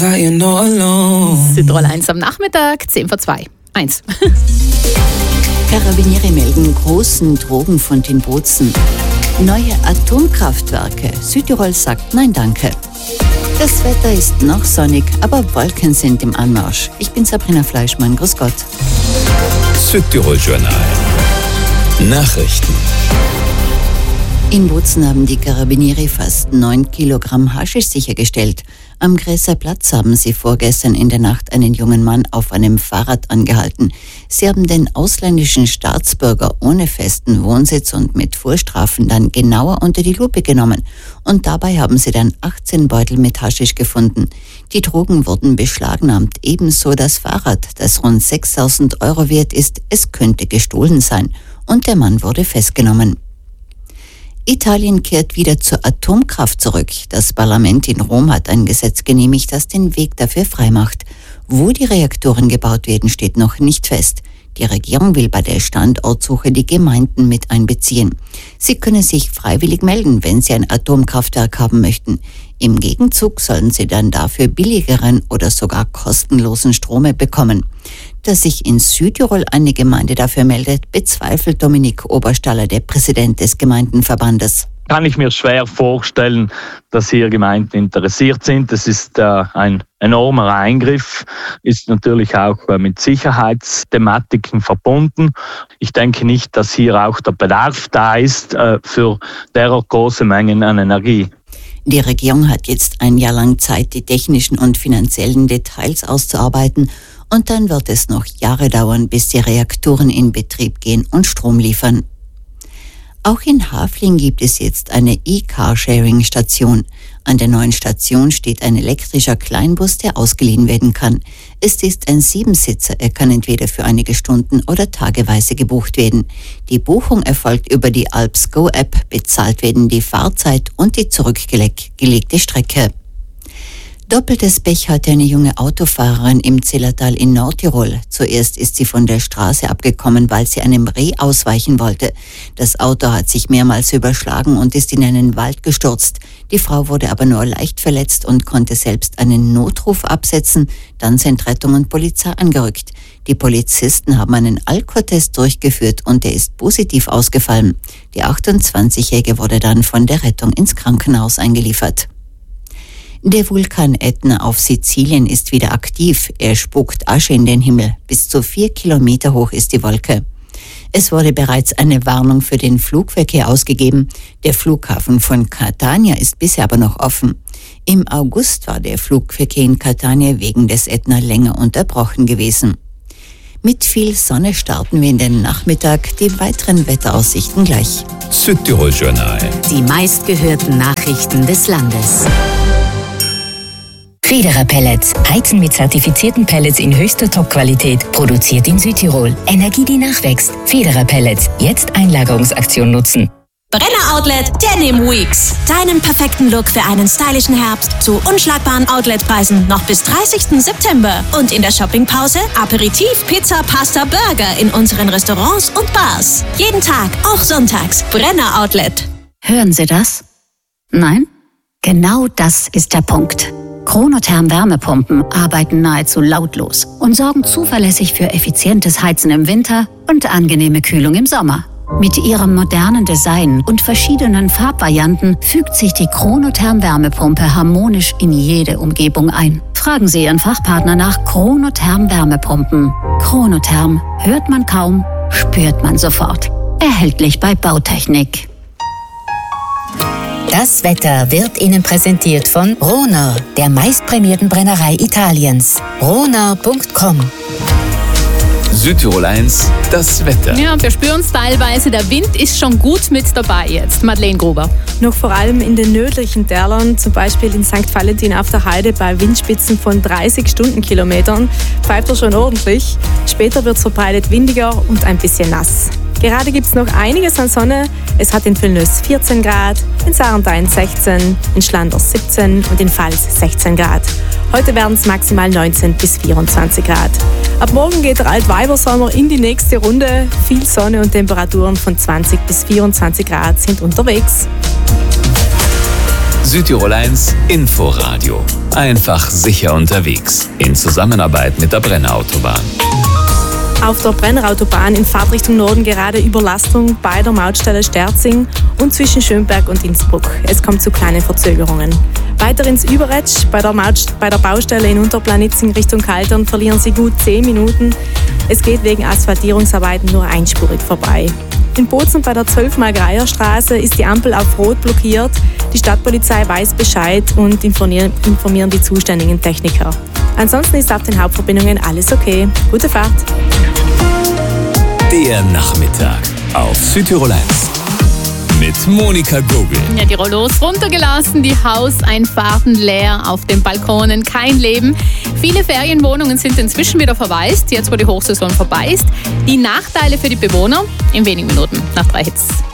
Südtirol 1 am Nachmittag, 10:02. 1. Karabiniere melden großen Drogenfund in Bozen. Neue Atomkraftwerke. Südtirol sagt nein danke. Das Wetter ist noch sonnig, aber Wolken sind im Anmarsch. Ich bin Sabrina Fleischmann. Grüß Gott. Südtirol Journal. Nachrichten. In Bozen haben die Karabiniere fast 9 Kilogramm Haschisch sichergestellt. Am Gräser Platz haben sie vorgestern in der Nacht einen jungen Mann auf einem Fahrrad angehalten. Sie haben den ausländischen Staatsbürger ohne festen Wohnsitz und mit Vorstrafen dann genauer unter die Lupe genommen. Und dabei haben sie dann 18 Beutel mit Haschisch gefunden. Die Drogen wurden beschlagnahmt, ebenso das Fahrrad, das rund 6.000 € wert ist. Es könnte gestohlen sein. Und der Mann wurde festgenommen. Italien kehrt wieder zur Atomkraft zurück. Das Parlament in Rom hat ein Gesetz genehmigt, das den Weg dafür freimacht. Wo die Reaktoren gebaut werden, steht noch nicht fest. Die Regierung will bei der Standortsuche die Gemeinden mit einbeziehen. Sie können sich freiwillig melden, wenn sie ein Atomkraftwerk haben möchten. Im Gegenzug sollen sie dann dafür billigeren oder sogar kostenlosen Strom bekommen. Dass sich in Südtirol eine Gemeinde dafür meldet, bezweifelt Dominik Oberstaller, der Präsident des Gemeindenverbandes. Kann ich mir schwer vorstellen, dass hier Gemeinden interessiert sind. Das ist ein enormer Eingriff, ist natürlich auch mit Sicherheitsthematiken verbunden. Ich denke nicht, dass hier auch der Bedarf da ist für derart große Mengen an Energie. Die Regierung hat jetzt ein Jahr lang Zeit, die technischen und finanziellen Details auszuarbeiten. Und dann wird es noch Jahre dauern, bis die Reaktoren in Betrieb gehen und Strom liefern. Auch in Hafling gibt es jetzt eine E-Carsharing-Station. An der neuen Station steht ein elektrischer Kleinbus, der ausgeliehen werden kann. Es ist ein 7-Sitzer, er kann entweder für einige Stunden oder tageweise gebucht werden. Die Buchung erfolgt über die AlpsGo-App, bezahlt werden die Fahrzeit und die zurückgelegte Strecke. Doppeltes Pech hatte eine junge Autofahrerin im Zillertal in Nordtirol. Zuerst ist sie von der Straße abgekommen, weil sie einem Reh ausweichen wollte. Das Auto hat sich mehrmals überschlagen und ist in einen Wald gestürzt. Die Frau wurde aber nur leicht verletzt und konnte selbst einen Notruf absetzen. Dann sind Rettung und Polizei angerückt. Die Polizisten haben einen Alkotest durchgeführt und der ist positiv ausgefallen. Die 28-Jährige wurde dann von der Rettung ins Krankenhaus eingeliefert. Der Vulkan Ätna auf Sizilien ist wieder aktiv. Er spuckt Asche in den Himmel. Bis zu 4 Kilometer hoch ist die Wolke. Es wurde bereits eine Warnung für den Flugverkehr ausgegeben. Der Flughafen von Catania ist bisher aber noch offen. Im August war der Flugverkehr in Catania wegen des Ätna länger unterbrochen gewesen. Mit viel Sonne starten wir in den Nachmittag. Die weiteren Wetteraussichten gleich. Südtirol Journal. Die meistgehörten Nachrichten des Landes. Federer Pellets. Heizen mit zertifizierten Pellets in höchster Top-Qualität. Produziert in Südtirol. Energie, die nachwächst. Federer Pellets. Jetzt Einlagerungsaktion nutzen. Brenner Outlet Denim Weeks. Deinen perfekten Look für einen stylischen Herbst zu unschlagbaren Outletpreisen noch bis 30. September. Und in der Shoppingpause Aperitif, Pizza, Pasta, Burger in unseren Restaurants und Bars. Jeden Tag, auch sonntags. Brenner Outlet. Hören Sie das? Nein? Genau das ist der Punkt. Chronotherm Wärmepumpen arbeiten nahezu lautlos und sorgen zuverlässig für effizientes Heizen im Winter und angenehme Kühlung im Sommer. Mit ihrem modernen Design und verschiedenen Farbvarianten fügt sich die Chronotherm Wärmepumpe harmonisch in jede Umgebung ein. Fragen Sie Ihren Fachpartner nach Chronotherm Wärmepumpen. Chronotherm hört man kaum, spürt man sofort. Erhältlich bei Bautechnik. Das Wetter wird Ihnen präsentiert von Rohner, der meistprämierten Brennerei Italiens. Rohner.com. Südtirol 1, das Wetter. Ja, wir spüren es teilweise. Der Wind ist schon gut mit dabei jetzt. Madeleine Gruber. Noch vor allem in den nördlichen Tälern, zum Beispiel in St. Valentin auf der Heide bei Windspitzen von 30 Stundenkilometern, pfeift er schon ordentlich. Später wird es verbreitet windiger und ein bisschen nass. Gerade gibt es noch einiges an Sonne. Es hat in Vilnius 14 Grad, in Sarntein 16, in Schlanders 17 und in Pfalz 16 Grad. Heute werden es maximal 19 bis 24 Grad. Ab morgen geht der Altweibersommer in die nächste Runde. Viel Sonne und Temperaturen von 20 bis 24 Grad sind unterwegs. Südtirol 1 Inforadio. Einfach sicher unterwegs. In Zusammenarbeit mit der Brennerautobahn. Auf der Brennerautobahn in Fahrtrichtung Norden gerade Überlastung bei der Mautstelle Sterzing und zwischen Schönberg und Innsbruck. Es kommt zu kleinen Verzögerungen. Weiter ins Überetsch, bei der Baustelle in Unterplanitzing Richtung Kaltern verlieren Sie gut 10 Minuten. Es geht wegen Asphaltierungsarbeiten nur einspurig vorbei. In Bozen bei der 12-mal-Greier-Straße ist die Ampel auf Rot blockiert. Die Stadtpolizei weiß Bescheid und informieren die zuständigen Techniker. Ansonsten ist auf den Hauptverbindungen alles okay. Gute Fahrt! Der Nachmittag auf Südtirol 1 mit Monika Gogel. Ja, die Rollos runtergelassen, die Hauseinfahrten leer, auf den Balkonen kein Leben. Viele Ferienwohnungen sind inzwischen wieder verwaist, jetzt wo die Hochsaison vorbei ist. Die Nachteile für die Bewohner in wenigen Minuten nach 3 Hits.